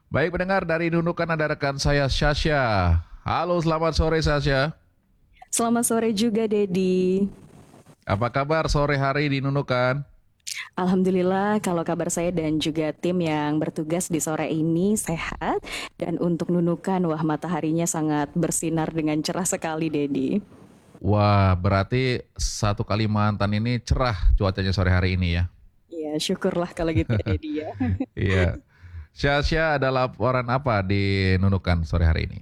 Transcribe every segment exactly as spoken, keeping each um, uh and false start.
Baik pendengar, dari Nunukan ada rekan saya Syasha. Halo, selamat sore Syasha. Selamat sore juga, Dedi. Apa kabar sore hari di Nunukan? Alhamdulillah, kalau kabar saya dan juga tim yang bertugas di sore ini sehat. Dan untuk Nunukan, wah mataharinya sangat bersinar dengan cerah sekali, Dedi. Wah, berarti satu Kalimantan ini cerah cuacanya sore hari ini ya. Ya, syukurlah kalau gitu ya, Dedi ya. Iya. Syasha, ada laporan apa di Nunukan sore hari ini?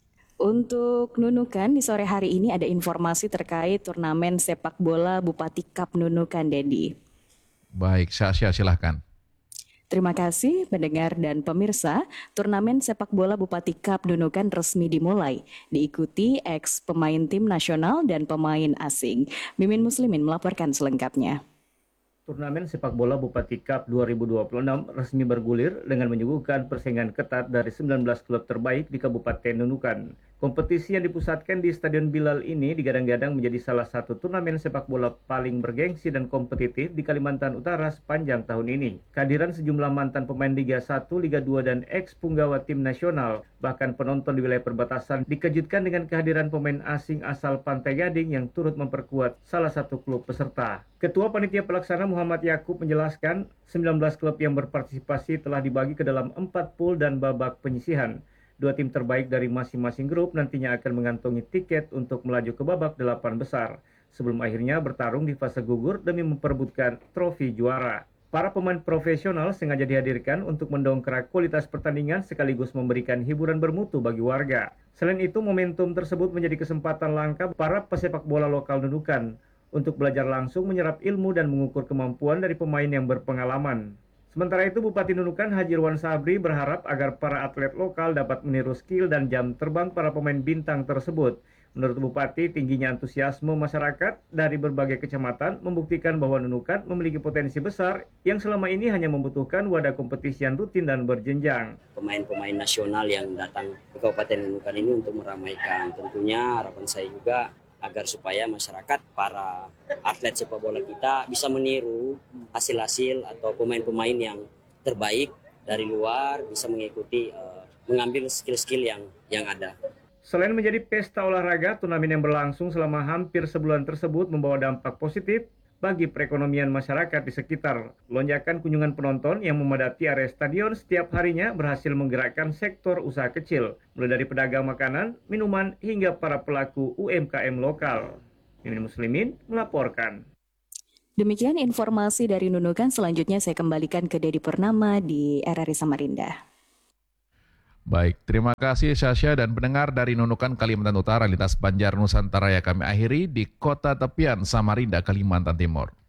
Untuk Nunukan, di sore hari ini ada informasi terkait turnamen sepak bola Bupati Cup Nunukan, Dedi. Baik, Syasha silahkan. Terima kasih pendengar dan pemirsa, turnamen sepak bola Bupati Cup Nunukan resmi dimulai, diikuti ex pemain tim nasional dan pemain asing. Mimin Muslimin melaporkan selengkapnya. Turnamen sepak bola Bupati Cup dua ribu dua puluh enam resmi bergulir dengan menyuguhkan persaingan ketat dari sembilan belas klub terbaik di Kabupaten Nunukan. Kompetisi yang dipusatkan di Stadion Bilal ini digadang-gadang menjadi salah satu turnamen sepak bola paling bergengsi dan kompetitif di Kalimantan Utara sepanjang tahun ini. Kehadiran sejumlah mantan pemain Liga satu, Liga dua, dan ex-punggawa tim nasional, bahkan penonton di wilayah perbatasan dikejutkan dengan kehadiran pemain asing asal Pantai Gading yang turut memperkuat salah satu klub peserta. Ketua Panitia Pelaksana Muhammad Yakub menjelaskan, sembilan belas klub yang berpartisipasi telah dibagi ke dalam empat pool dan babak penyisihan. Dua tim terbaik dari masing-masing grup nantinya akan mengantongi tiket untuk melaju ke babak delapan besar, sebelum akhirnya bertarung di fase gugur demi memperebutkan trofi juara. Para pemain profesional sengaja dihadirkan untuk mendongkrak kualitas pertandingan sekaligus memberikan hiburan bermutu bagi warga. Selain itu, momentum tersebut menjadi kesempatan langka para pesepak bola lokal Nunukan untuk belajar langsung menyerap ilmu dan mengukur kemampuan dari pemain yang berpengalaman. Sementara itu, Bupati Nunukan Haji Irwan Sabri berharap agar para atlet lokal dapat meniru skill dan jam terbang para pemain bintang tersebut. Menurut Bupati, tingginya antusiasme masyarakat dari berbagai kecamatan membuktikan bahwa Nunukan memiliki potensi besar yang selama ini hanya membutuhkan wadah kompetisi yang rutin dan berjenjang. Pemain-pemain nasional yang datang ke Kabupaten Nunukan ini untuk meramaikan, tentunya harapan saya juga agar supaya masyarakat, para atlet sepak bola kita bisa meniru hasil-hasil atau pemain-pemain yang terbaik dari luar, bisa mengikuti, uh, mengambil skill-skill yang yang ada. Selain menjadi pesta olahraga, turnamen yang berlangsung selama hampir sebulan tersebut membawa dampak positif bagi perekonomian masyarakat di sekitar. Lonjakan kunjungan penonton yang memadati area stadion setiap harinya berhasil menggerakkan sektor usaha kecil, mulai dari pedagang makanan, minuman, hingga para pelaku U M K M lokal. Mimin Muslimin melaporkan. Demikian informasi dari Nunukan, selanjutnya saya kembalikan ke Dedi Purnama di R R I Samarinda. Baik, terima kasih Syasha dan pendengar dari Nunukan Kalimantan Utara, lintas Banjar Nusantara yang kami akhiri di Kota Tepian, Samarinda, Kalimantan Timur.